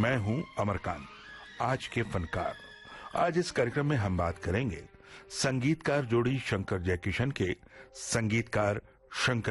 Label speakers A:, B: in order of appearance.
A: मैं हूं अमरकांत, आज के फनकार। आज इस कार्यक्रम में हम बात करेंगे संगीतकार जोड़ी शंकर जयकिशन के संगीतकार शंकर